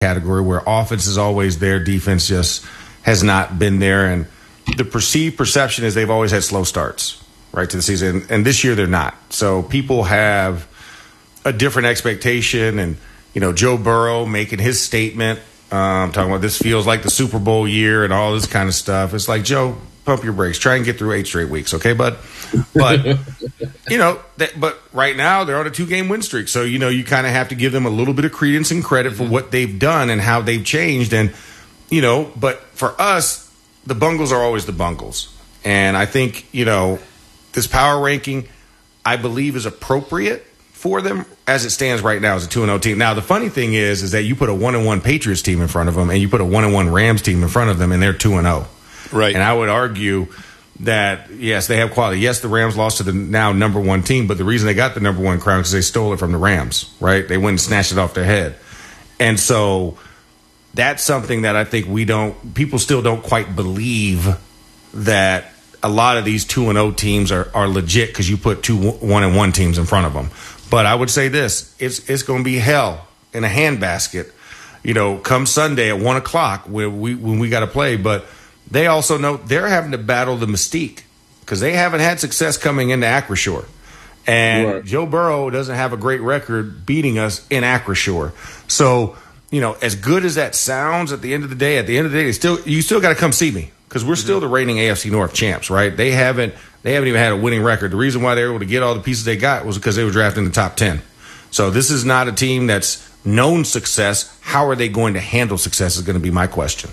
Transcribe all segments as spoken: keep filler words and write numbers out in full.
category where offense is always there, defense just has not been there. And the perceived perception is they've always had slow starts, right, to the season. And this year they're not. So people have a different expectation. And, you know, Joe Burrow making his statement, um, talking about this feels like the Super Bowl year and all this kind of stuff. It's like, Joe, pump your brakes. Try and get through eight straight weeks, okay, bud? But, you know, that, but right now they're on a two-game win streak. So, you know, you kind of have to give them a little bit of credence and credit for what they've done and how they've changed. And, you know, but for us, the Bungles are always the Bungles. And I think, you know, this power ranking, I believe, is appropriate for them as it stands right now as a two and oh team. Now, the funny thing is, is that you put a one and one Patriots team in front of them and you put a one and one Rams team in front of them and they're two and oh. Right. And I would argue that, yes, they have quality. Yes, the Rams lost to the now number one team, but the reason they got the number one crown is because they stole it from the Rams, right? They went and snatched it off their head. And so that's something that I think we don't – people still don't quite believe that a lot of these two and oh teams are, are legit because you put two one and one teams in front of them. But I would say this, it's it's going to be hell in a handbasket, you know, come Sunday at one o'clock where we, when we got to play. But they also know they're having to battle the mystique because they haven't had success coming into Acrisure. And right. Joe Burrow doesn't have a great record beating us in Acrisure. So, you know, as good as that sounds at the end of the day, at the end of the day, they still you still got to come see me because we're mm-hmm. still the reigning A F C North champs, right? They haven't they haven't even had a winning record. The reason why they were able to get all the pieces they got was because they were drafted in the top ten. So this is not a team that's known success. How are they going to handle success is going to be my question.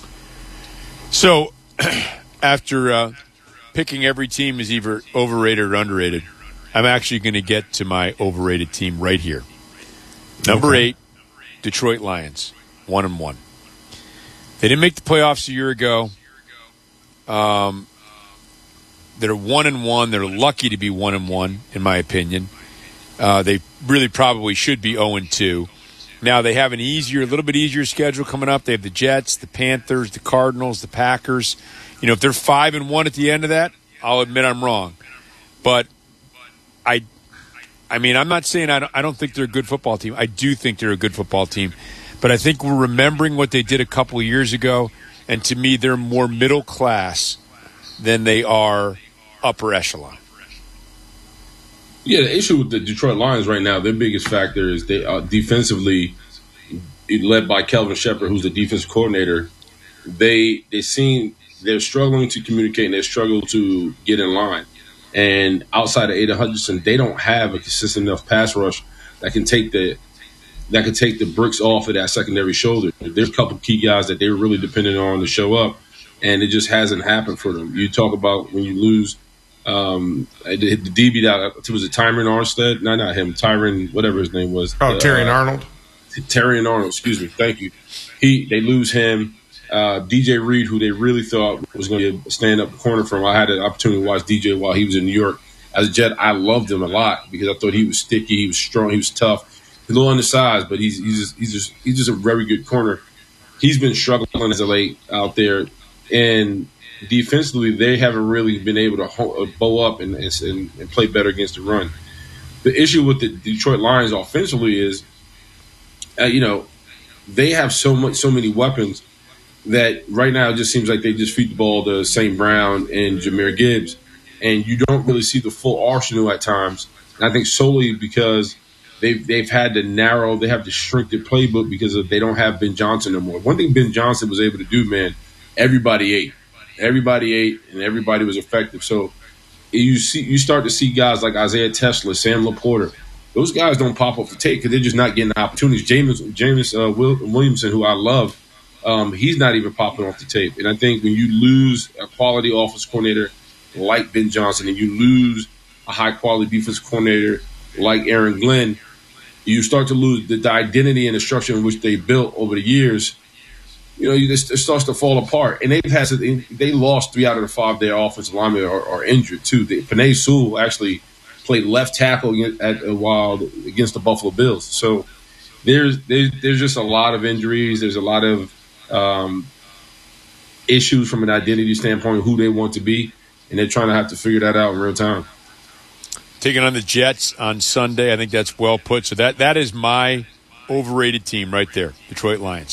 So after uh, picking every team as either overrated or underrated, I'm actually going to get to my overrated team right here. Number okay. eight, Detroit Lions, one and one. They didn't make the playoffs a year ago. Um, they're one and one. They're lucky to be one and one, in my opinion. Uh, they really probably should be zero and two. Now they have an easier, a little bit easier schedule coming up. They have the Jets, the Panthers, the Cardinals, the Packers. You know, if they're five and one at the end of that, I'll admit I'm wrong. But I, I mean, I'm not saying I don't, I don't think they're a good football team. I do think they're a good football team. But I think we're remembering what they did a couple of years ago, and to me, they're more middle class than they are upper echelon. Yeah, the issue with the Detroit Lions right now, their biggest factor is they are defensively, led by Kelvin Shepard, who's the defensive coordinator. They they seem they're struggling to communicate and they struggle to get in line. And outside of Aiden Hutchinson, they don't have a consistent enough pass rush that can take the that can take the bricks off of that secondary shoulder. There's a couple key guys that they're really dependent on to show up, and it just hasn't happened for them. You talk about when you lose um, the, the D B that was it Tyron Armstead? No, not him. Tyron, whatever his name was. Oh, uh, Terrion Arnold. Terrion Arnold. Excuse me. Thank you. He they lose him. Uh, D J Reed, who they really thought was going to be a stand-up corner from. I had an opportunity to watch D J while he was in New York. As a Jet, I loved him a lot because I thought he was sticky, he was strong, he was tough. He's a little undersized, but he's he's just, he's just he's just a very good corner. He's been struggling as of late out there, and defensively, they haven't really been able to hold, bow up and, and and play better against the run. The issue with the Detroit Lions offensively is, uh, you know, they have so much, so many weapons that right now it just seems like they just feed the ball to Saint Brown and Jahmyr Gibbs, and you don't really see the full arsenal at times. And I think solely because they've they've had to narrow, they have to shrink their playbook because of, they don't have Ben Johnson no more. One thing Ben Johnson was able to do, man, everybody ate, everybody ate, and everybody was effective. So you see, you start to see guys like Isaiah Tesla, Sam Laporta. Those guys don't pop off the tape because they're just not getting opportunities. James James uh, Williamson, who I love. Um, he's not even popping off the tape. And I think when you lose a quality offense coordinator like Ben Johnson and you lose a high-quality defense coordinator like Aaron Glenn, you start to lose the, the identity and the structure in which they built over the years. You know, you just, it starts to fall apart. And they've had they lost three out of the five their offensive linemen are, are injured, too. Penei Sewell actually played left tackle at a while against the Buffalo Bills. So there's, there's, there's just a lot of injuries. There's a lot of Um, issues from an identity standpoint, who they want to be, and they're trying to have to figure that out in real time. Taking on the Jets on Sunday, I think that's well put. So that that is my overrated team right there, Detroit Lions.